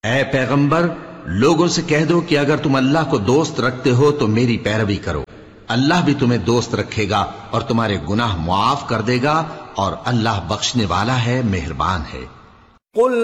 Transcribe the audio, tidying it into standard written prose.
ऐ पैगंबर, लोगों से कह दो कि अगर तुम अल्लाह को दोस्त रखते हो तो मेरी पैरवी करो। अल्लाह भी तुम्हें दोस्त रखेगा और तुम्हारे गुनाह मुआफ कर देगा और अल्लाह बख्शने वाला है, मेहरबान है।